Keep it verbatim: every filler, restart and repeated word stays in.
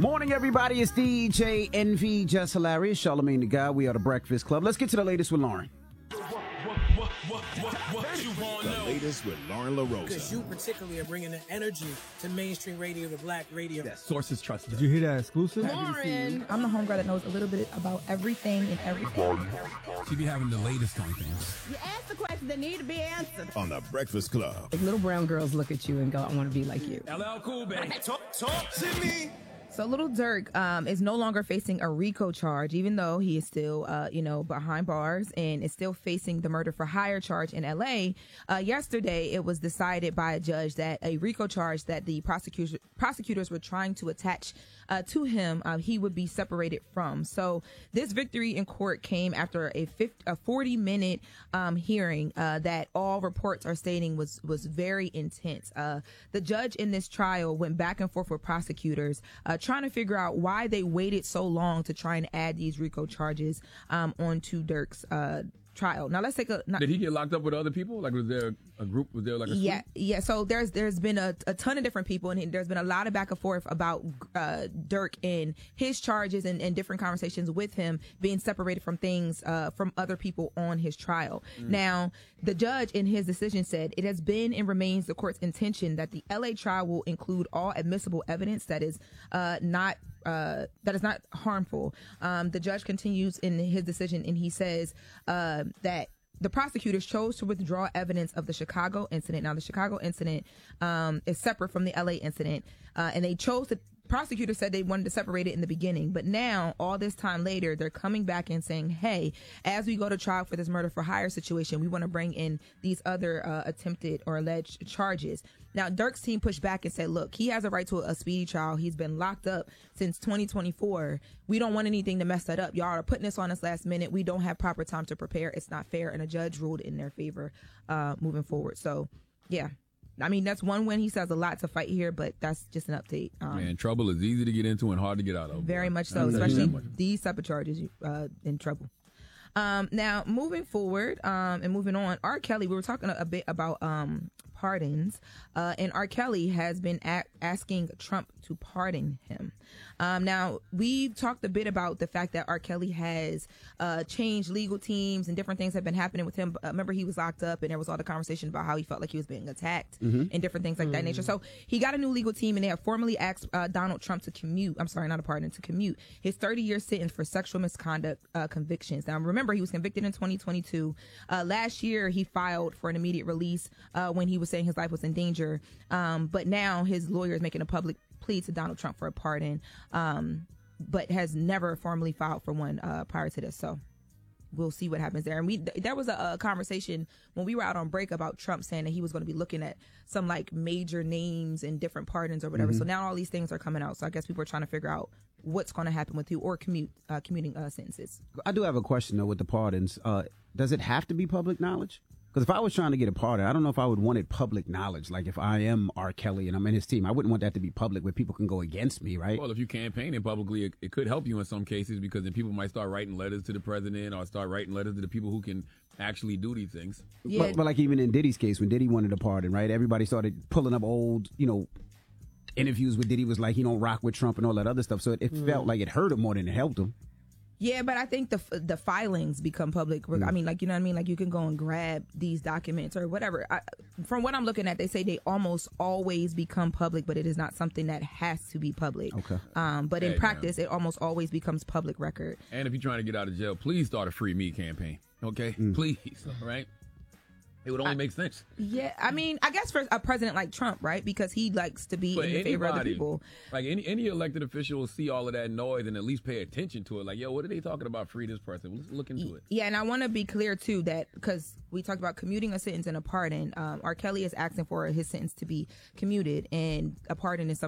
Morning, everybody. It's D J Envy, Just Hilarious, Charlamagne the Guy. We are the Breakfast Club. Let's get to the latest with Lauren. The latest with Lauren LaRosa. Because you particularly are bringing the energy to mainstream radio, to black radio. Yes. Sources trusted. Did you hear that exclusive? Lauren, I'm the homegirl that knows a little bit about everything and everything. She be having the latest on things. You ask the questions that need to be answered. On the Breakfast Club. Like little brown girls look at you and go, I want to be like you. L L Cool, baby. Talk, talk to me. So Little Durk um, is no longer facing a RICO charge, even though he is still, uh, you know, behind bars and is still facing the murder for hire charge in L A. Uh, yesterday, it was decided by a judge that a RICO charge that the prosecutors prosecutors were trying to attach uh, to him, uh, he would be separated from. So this victory in court came after a, fifty, a forty minute um, hearing uh, that all reports are stating was was very intense. Uh, the judge in this trial went back and forth with prosecutors. Uh, trying to figure out why they waited so long to try and add these RICO charges um, onto Durk's uh, trial. Now let's take a. Not, Did he get locked up with other people? Like, was there a group? Was there like a yeah, suite? yeah. So there's there's been a, a ton of different people, and there's been a lot of back and forth about uh, Durk and his charges and, and different conversations with him being separated from things uh, from other people on his trial. Mm. Now the judge in his decision said it has been and remains the court's intention that the L A trial will include all admissible evidence that is uh, not. Uh, that is not harmful. Um, the judge continues in his decision, and he says uh, that the prosecutors chose to withdraw evidence of the Chicago incident. Now, the Chicago incident um, is separate from the L A incident, uh, and they chose to. Prosecutors said they wanted to separate it in the beginning, but now, all this time later, they're coming back and saying, hey, as we go to trial for this murder for hire situation, we want to bring in these other uh, attempted or alleged charges. Now, Durk's team pushed back and said, look, he has a right to a speedy trial. He's been locked up since twenty twenty-four. We don't want anything to mess that up. Y'all are putting this on us last minute. We don't have proper time to prepare. It's not fair. And a judge ruled in their favor uh, moving forward. So, yeah. I mean, that's one win. He says a lot to fight here, but that's just an update. Um, Man, trouble is easy to get into and hard to get out of. Very boy. much so, especially these type of charges, uh, in trouble. Um, now, moving forward um, and moving on, R. Kelly, we were talking a, a bit about um, pardons, uh, and R. Kelly has been a- asking Trump to pardon him. Um, now, we talked a bit about the fact that R. Kelly has uh, changed legal teams and different things have been happening with him. Uh, remember, he was locked up and there was all the conversation about how he felt like he was being attacked mm-hmm. and different things like mm-hmm. that nature. So he got a new legal team, and they have formally asked uh, Donald Trump to commute. I'm sorry, not a pardon, to commute his thirty-year sentence for sexual misconduct uh, convictions. Now, remember, he was convicted in twenty twenty-two. Uh, last year, he filed for an immediate release uh, when he was saying his life was in danger. Um, but now his lawyer is making a public plea to Donald Trump for a pardon, um, but has never formally filed for one uh, prior to this. So we'll see what happens there. And we th- there was a, a conversation when we were out on break about Trump saying that he was going to be looking at some like major names and different pardons or whatever. Mm-hmm. So now all these things are coming out. So I guess people are trying to figure out what's going to happen with you or commute uh, commuting uh, sentences. I do have a question though with the pardons. Uh, does it have to be public knowledge? Because if I was trying to get a pardon, I don't know if I would want it public knowledge. Like if I am R. Kelly and I'm in his team, I wouldn't want that to be public where people can go against me, right? Well, if you campaign it publicly, it, it could help you in some cases because then people might start writing letters to the president or start writing letters to the people who can actually do these things. Yeah. But, but like even in Diddy's case, when Diddy wanted a pardon, right? Everybody started pulling up old, you know, interviews with Diddy was like, he don't rock with Trump and all that other stuff. So it, it mm. felt like it hurt him more than it helped him. Yeah, but I think the the filings become public. I mean, like, you know what I mean? Like, you can go and grab these documents or whatever. I, from what I'm looking at, they say they almost always become public, but it is not something that has to be public. Okay. Um, but in Hey, practice, man. it almost always becomes public record. And if you're trying to get out of jail, please start a Free Me campaign, okay? Mm. Please, all right? It would only I, make sense. Yeah, I mean, I guess for a president like Trump, right? Because he likes to be but in anybody, favor of the people. Like any any elected official will see all of that noise and at least pay attention to it. Like, yo, what are they talking about? Free this person. Let's look into it. Yeah, and I want to be clear too that because we talked about commuting a sentence and a pardon, um, R. Kelly is asking for his sentence to be commuted, and a pardon is something